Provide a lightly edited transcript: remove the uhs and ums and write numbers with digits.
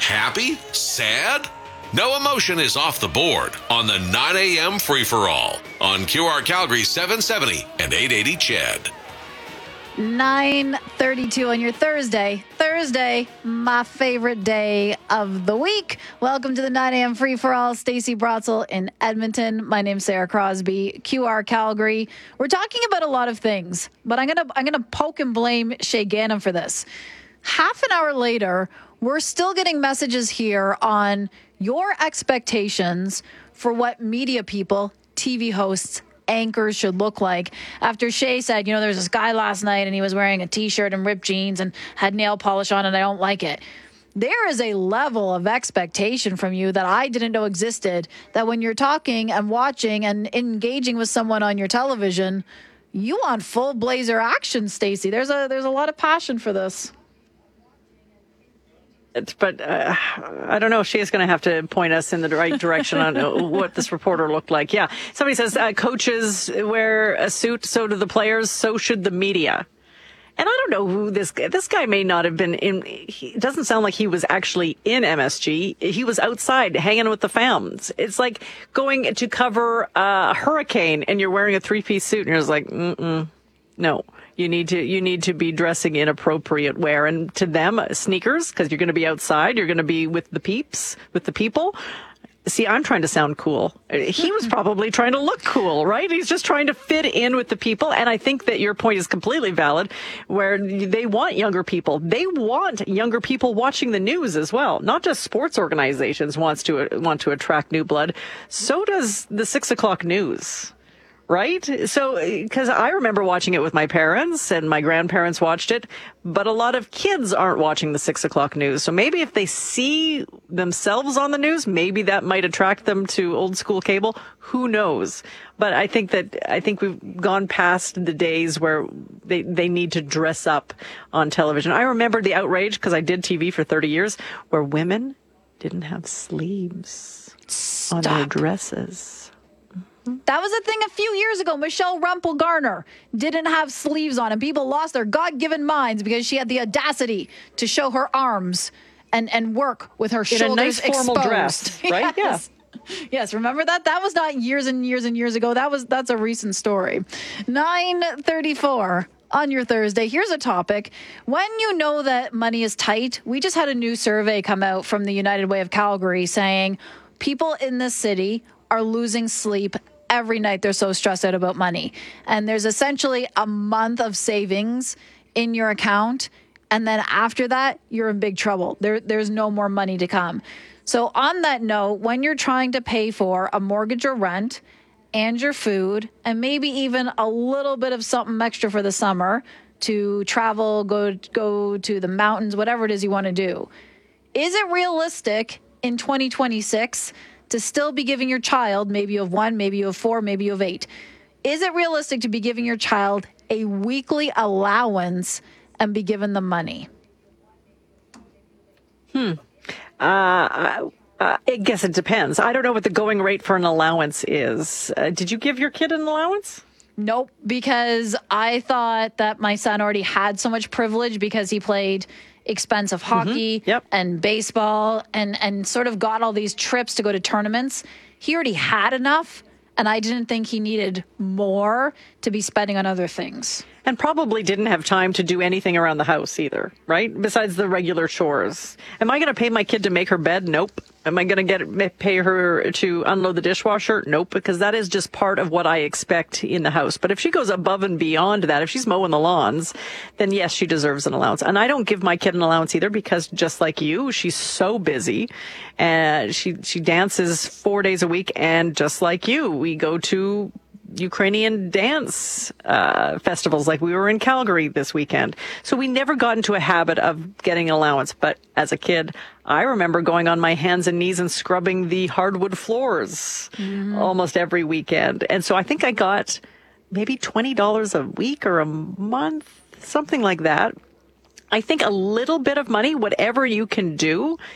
Happy? Sad? No emotion is off the board on the 9 a.m. free-for-all on QR Calgary 770 and 880 CHED. 9:32 on your Thursday. Thursday, my favorite day of the week. Welcome to the 9 a.m. free-for-all. Stacey Brotzel in Edmonton. My name's Sarah Crosby, QR Calgary. We're talking about a lot of things, but I'm gonna poke and blame Shay Gannon for this. Half an hour later, we're still getting messages here on your expectations for what media people, TV hosts, anchors should look like. After Shay said, there's this guy last night and he was wearing a t-shirt and ripped jeans and had nail polish on and I don't like it. There is a level of expectation from you that I didn't know existed, that when you're talking and watching and engaging with someone on your television, you want full blazer action, Stacey. There's a lot of passion for this. But I don't know. She's going to have to point us in the right direction on what this reporter looked like. Yeah. Somebody says coaches wear a suit, so do the players, so should the media. And I don't know who this guy may not have been in. It doesn't sound like he was actually in MSG. He was outside hanging with the fams. It's like going to cover a hurricane and you're wearing a three-piece suit and you're just like, no. You need to be dressing in appropriate wear. And to them, sneakers, because you're going to be outside, you're going to be with the peeps, with the people. See, I'm trying to sound cool. He was probably trying to look cool, right? He's just trying to fit in with the people. And I think that your point is completely valid, where they want younger people. They want younger people watching the news as well. Not just sports organizations want to attract new blood. So does the 6 o'clock news. Right? So, because I remember watching it with my parents and my grandparents watched it, but a lot of kids aren't watching the 6 o'clock news. So maybe if they see themselves on the news, maybe that might attract them to old school cable. Who knows? But I think we've gone past the days where they need to dress up on television. I remember the outrage, because I did TV for 30 years, where women didn't have sleeves on their dresses. That was a thing a few years ago. Michelle Rumpel-Garner didn't have sleeves on, and people lost their God-given minds because she had the audacity to show her arms and work with her shoulders exposed. In a nice formal dress, right? Yes. Yeah. Yes, remember that? That was not years and years and years ago. That's a recent story. 9:34 on your Thursday. Here's a topic. When you know that money is tight, we just had a new survey come out from the United Way of Calgary saying people in this city are losing sleep every night. They're so stressed out about money. And there's essentially a month of savings in your account. And then after that, you're in big trouble. There's no more money to come. So on that note, when you're trying to pay for a mortgage or rent and your food, and maybe even a little bit of something extra for the summer to travel, go to the mountains, whatever it is you want to do, is it realistic in 2026 to still be giving your child, maybe you have 1, maybe you have 4, maybe you have 8. Is it realistic to be giving your child a weekly allowance and be given the money? I guess it depends. I don't know what the going rate for an allowance is. Did you give your kid an allowance? Nope, because I thought that my son already had so much privilege because he played expensive hockey and baseball and sort of got all these trips to go to tournaments. He already had enough, and I didn't think he needed more to be spending on other things. And probably didn't have time to do anything around the house either, right? Besides the regular chores. Am I going to pay my kid to make her bed? Nope. Am I going to pay her to unload the dishwasher? Nope, because that is just part of what I expect in the house. But if she goes above and beyond that, if she's mowing the lawns, then yes, she deserves an allowance. And I don't give my kid an allowance either because just like you, she's so busy. And she dances 4 days a week. And just like you, we go to Ukrainian dance festivals, like we were in Calgary this weekend. So we never got into a habit of getting an allowance. But as a kid, I remember going on my hands and knees and scrubbing the hardwood floors almost every weekend. And so I think I got maybe $20 a week or a month, something like that. I think a little bit of money, whatever you can do,